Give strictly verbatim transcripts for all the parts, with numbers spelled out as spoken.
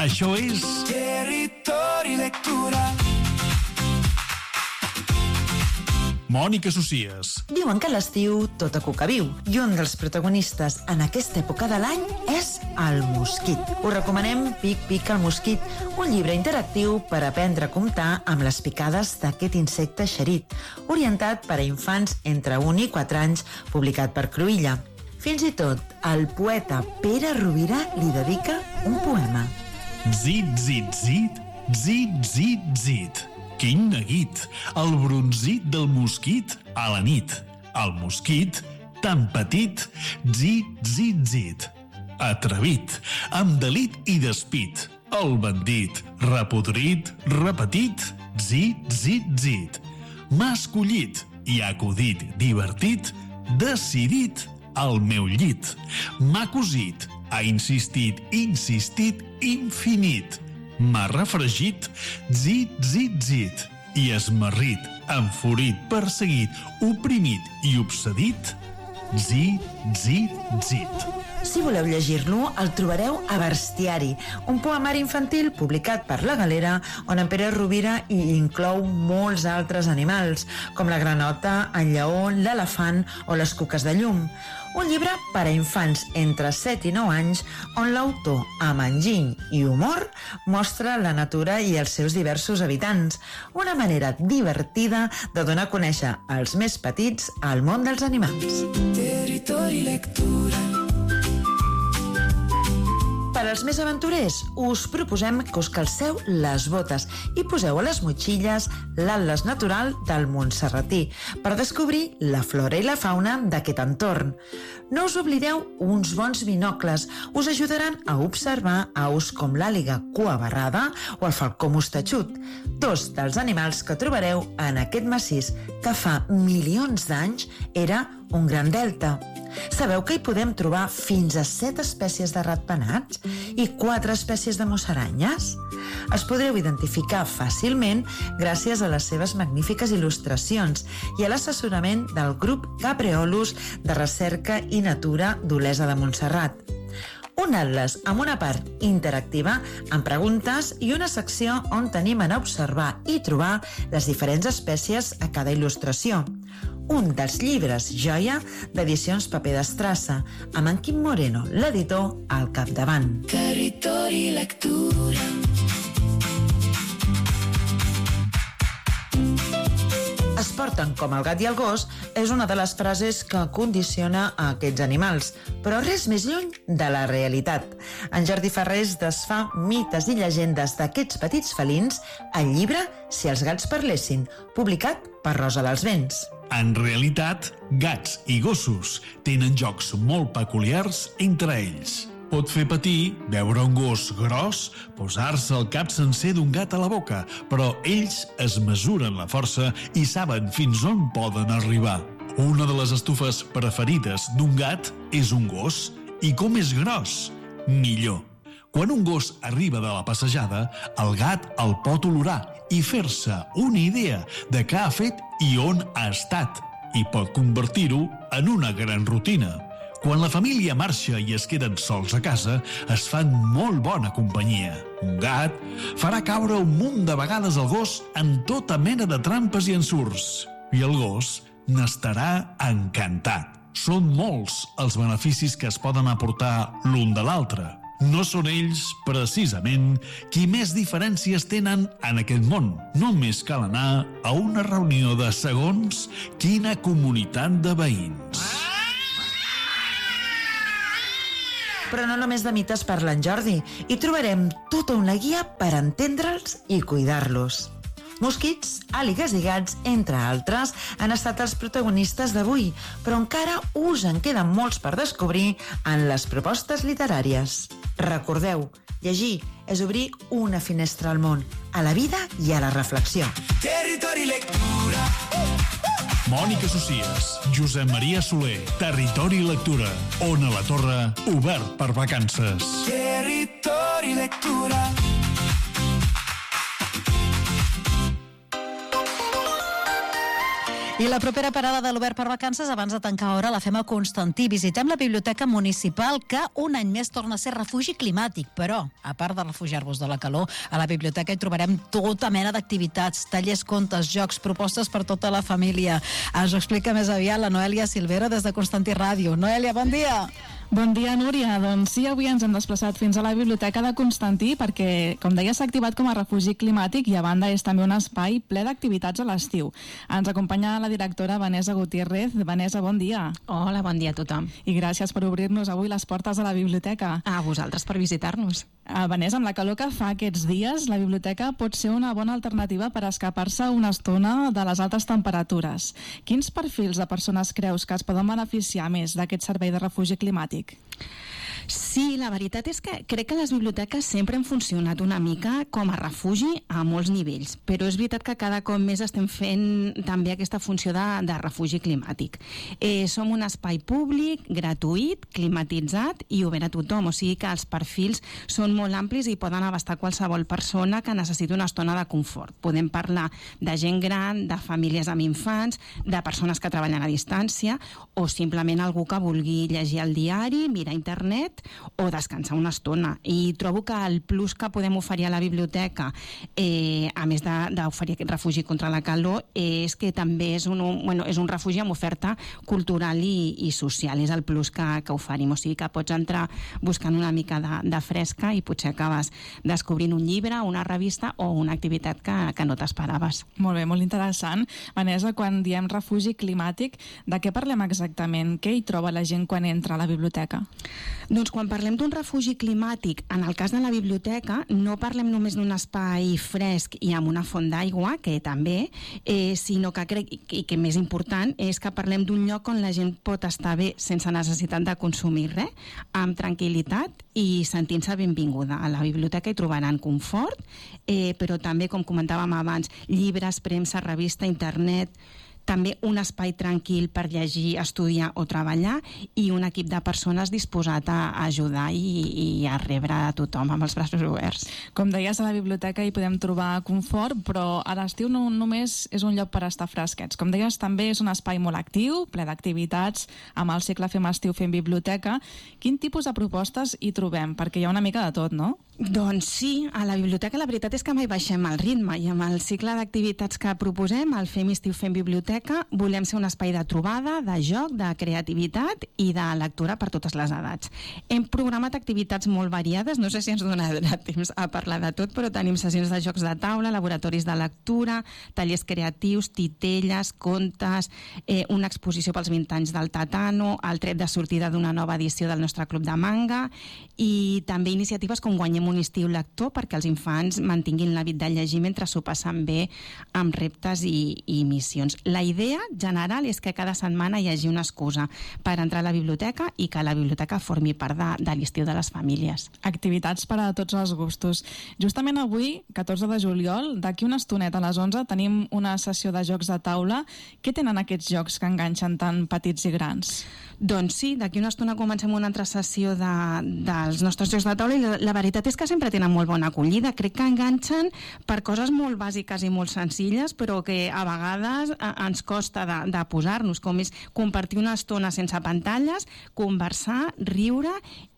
Això és... Territori Lectura. Mònica Socias. Diuen que a l'estiu tot a cuca viu i un dels protagonistes en aquesta època de l'any és el mosquit. Us recomanem Pic Pic el mosquit, un llibre interactiu per aprendre a comptar amb les picades d'aquest insecte eixerit, orientat per a infants entre un i quatre anys, publicat per Cruïlla. Fins i tot el poeta Pere Rovira li dedica un poema. Zit, zit, zit, zit, zit, zit. Quin neguit! El bronzit del mosquit a la nit. El mosquit, tan petit, zit, zit, zit. Atrevit, amb delit i despit. El bandit, repodrit, repetit, zit, zit, zit. M'ha escollit i ha acudit, divertit, decidit al meu llit. M'ha cosit, ha insistit, insistit, infinit. M'ha refregit, zit, zit, zit, i esmarrit, enfurit, perseguit, oprimit i obsedit, zit, zit, zit. Si voleu llegir-lo, el trobareu a Bestiari, un poemari infantil publicat per La Galera, on en Pere Rovira hi inclou molts altres animals, com la granota, el lleó, l'elefant o les cuques de llum. Un llibre per a infants entre set i nou anys, on l'autor, amb enginy i humor, mostra la natura i els seus diversos habitants, una manera divertida de donar a conèixer als més petits el món dels animals. Territori Lectura. Per als més aventurers, us proposem que us calceu les botes i poseu a les motxilles l'atles natural del Montserratí per descobrir la flora i la fauna d'aquest entorn. No us oblideu uns bons binocles, us ajudaran a observar aus com l'àliga cua barrada o el falcó mostatxut, dos dels animals que trobareu en aquest massís que fa milions d'anys era un gran delta. Sabeu que hi podem trobar fins a set espècies de ratpenats i quatre espècies de musaranyes? Es podreu identificar fàcilment gràcies a les seves magnífiques il·lustracions i a l'assessorament del grup Capreolus de Recerca i Natura d'Olesa de Montserrat. Un atles amb una part interactiva amb preguntes i una secció on t'animen a observar i trobar les diferents espècies a cada il·lustració. Un dels llibres joia d'Edicions Paper d'Estrassa, amb en Quim Moreno, l'editor, al capdavant. Territori Lectura. Es porten com el gat i el gos és una de les frases que condiciona a aquests animals, però res més lluny de la realitat. En Jordi Ferrés desfà mites i llegendes d'aquests petits felins al llibre Si els gats parlessin, publicat per Rosa dels Vents. En realitat, gats i gossos tenen jocs molt peculiars entre ells. Pot fer patir veure un gos gros posar-se el cap sencer d'un gat a la boca, però ells es mesuren la força i saben fins on poden arribar. Una de les estufes preferides d'un gat és un gos, i com és gros, millor. Quan un gos arriba de la passejada, el gat el pot olorar i fer-se una idea de què ha fet i on ha estat, i pot convertir-ho en una gran rutina. Quan la família marxa i es queden sols a casa, es fan molt bona companyia. Un gat farà caure un munt de vegades el gos en tota mena de trampes i ensurts, i el gos n'estarà encantat. Són molts els beneficis que es poden aportar l'un de l'altre. No són ells, precisament, qui més diferències tenen en aquest món. Només cal anar a una reunió de segons quina comunitat de veïns. Però no només de mites parla en Jordi, hi trobarem tota una guia per entendre'ls i cuidar-los. Mosquits, àligues i gats, entre altres, han estat els protagonistes d'avui, però encara us en queden molts per descobrir en les propostes literàries. Recordeu, llegir és obrir una finestra al món, a la vida i a la reflexió. Territori Lectura. Mònica Socias, Josep Maria Soler, Territori Lectura. Ona la Torre, obert per vacances. Territori Lectura. I la propera parada de l'Obert per Vacances, abans de tancar hora, la fem a Constantí. Visitem la Biblioteca Municipal, que un any més torna a ser refugi climàtic. Però, a part de refugiar-vos de la calor, a la biblioteca hi trobarem tota mena d'activitats, tallers, contes, jocs, propostes per tota la família. Ens ho explica més aviat la Noèlia Silvera des de Constantí Ràdio. Noèlia, bon dia! Bon dia, Núria. Doncs sí, avui ens hem desplaçat fins a la Biblioteca de Constantí perquè, com deia, s'ha activat com a refugi climàtic i a banda és també un espai ple d'activitats a l'estiu. Ens acompanya la directora Vanessa Gutiérrez. Vanessa, bon dia. Hola, bon dia a tothom. I gràcies per obrir-nos avui les portes de la biblioteca. A vosaltres per visitar-nos. Uh, Vanessa, amb la calor que fa aquests dies, la biblioteca pot ser una bona alternativa per escapar-se una estona de les altes temperatures. Quins perfils de persones creus que es poden beneficiar més d'aquest servei de refugi climàtic? Sí, la veritat és que crec que les biblioteques sempre han funcionat una mica com a refugi a molts nivells, però és veritat que cada cop més estem fent també aquesta funció de, de refugi climàtic. Eh, som un espai públic, gratuït, climatitzat i obert a tothom, o sigui que els perfils són molt amplis i poden abastar qualsevol persona que necessiti una estona de confort. Podem parlar de gent gran, de famílies amb infants, de persones que treballen a distància o simplement algú que vulgui llegir el diari, mirar internet o descansar una estona. I trobo que el plus que podem oferir a la biblioteca, eh, a més d'oferir aquest refugi contra la calor, és que també és un, bueno, és un refugi amb oferta cultural i, i social. És el plus que, que oferim. O sigui que pots entrar buscant una mica de, de fresca i potser acabes descobrint un llibre, una revista o una activitat que, que no t'esperaves. Molt bé, molt interessant. Vanessa, quan diem refugi climàtic, de què parlem exactament? Què hi troba la gent quan entra a la biblioteca? Doncs quan parlem d'un refugi climàtic, en el cas de la biblioteca, no parlem només d'un espai fresc i amb una font d'aigua, que també, eh, sinó que crec, i que més important, és que parlem d'un lloc on la gent pot estar bé sense necessitat de consumir res, amb tranquil·litat i sentint-se benvinguda. A la biblioteca hi trobaran confort, eh, però també, com comentàvem abans, llibres, premsa, revista, internet, també un espai tranquil per llegir, estudiar o treballar i un equip de persones disposat a ajudar i, i a rebre a tothom amb els braços oberts. Com deies, a la biblioteca hi podem trobar confort, però a l'estiu no només és un lloc per estar fresquets. Com deies, també és un espai molt actiu, ple d'activitats, amb el cicle Fem Estiu Fem Biblioteca. Quin tipus de propostes hi trobem? Perquè hi ha una mica de tot, no? Doncs sí, a la biblioteca la veritat és que mai baixem el ritme i amb el cicle d'activitats que proposem, el Fem Estiu Fem Biblioteca, volem ser un espai de trobada, de joc, de creativitat i de lectura per totes les edats. Hem programat activitats molt variades, no sé si ens donarà temps a parlar de tot, però tenim sessions de jocs de taula, laboratoris de lectura, tallers creatius, titelles, contes, eh, una exposició pels vint anys del Tatano, el tret de sortida d'una nova edició del nostre club de manga i també iniciatives com Guanyem un estiu lector perquè els infants mantinguin l'hàbit de llegir mentre s'ho passen bé amb reptes i, i missions. La idea general és que cada setmana hi hagi una excusa per entrar a la biblioteca i que la biblioteca formi part de, de l'estiu de les famílies. Activitats per a tots els gustos. Justament avui, catorze de juliol, d'aquí una estoneta a les onze, tenim una sessió de jocs de taula. Què tenen aquests jocs que enganxen tant petits i grans? Doncs sí, d'aquí una estona comencem una altra sessió de, dels nostres jocs de taula i la, la veritat és que sempre tenen molt bona acollida. Crec que enganxen per coses molt bàsiques i molt senzilles, però que a vegades a, ens costa de, de posar-nos, com és compartir una estona sense pantalles, conversar, riure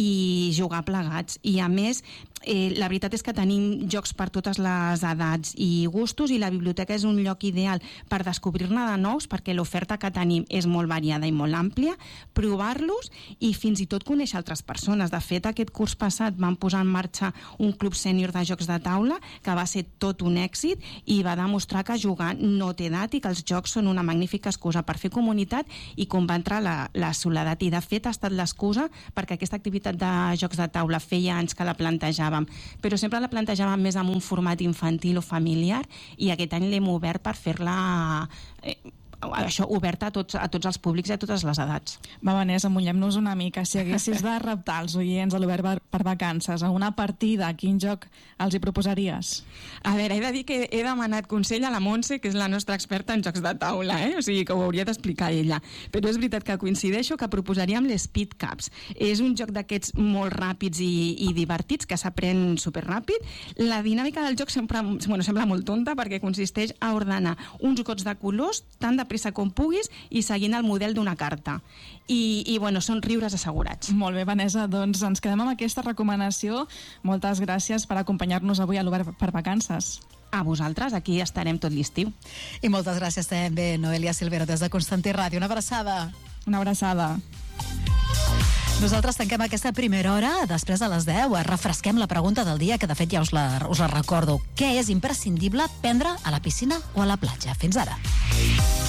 i jugar plegats. I a més, eh, la veritat és que tenim jocs per totes les edats i gustos i la biblioteca és un lloc ideal per descobrir-ne de nous perquè l'oferta que tenim és molt variada i molt àmplia, provar-los i fins i tot conèixer altres persones. De fet, aquest curs passat vam posar en marxa un club sènior de jocs de taula que va ser tot un èxit i va demostrar que jugar no té edat i que els jocs són una magnífica excusa per fer comunitat i combatre la, la soledat. I de fet ha estat l'excusa perquè aquesta activitat de jocs de taula feia anys que la plantejàvem, però sempre la plantejàvem més en un format infantil o familiar i aquest any l'hem obert per fer-la eh, això oberta a tots, a tots els públics i a totes les edats. Va, Vanessa, mullem-nos una mica. Si haguessis de reptar els oients a l'Obert per Vacances a una partida, quin joc els hi proposaries? A veure, he de dir que he demanat consell a la Montse, que és la nostra experta en jocs de taula, eh? O sigui que ho hauria d'explicar ella. Però és veritat que coincideixo que proposaríem l'Speed Cups. És un joc d'aquests molt ràpids i, i divertits que s'aprèn superràpid. La dinàmica del joc sempre, bueno, sembla molt tonta perquè consisteix a ordenar uns gots de colors tant de pressa com puguis i seguint el model d'una carta. I, i bueno, són riures assegurats. Molt bé, Vanessa, doncs ens quedem amb aquesta recomanació. Moltes gràcies per acompanyar-nos avui a l'Obert per Vacances. A vosaltres, aquí estarem tot l'estiu. I moltes gràcies també, Noelia Silvero, des de Constantí Ràdio. Una abraçada. Una abraçada. Nosaltres tanquem aquesta primera hora. Després, a les deu, refresquem la pregunta del dia, que de fet ja us la, us la recordo. Què és imprescindible prendre a la piscina o a la platja? Fins ara.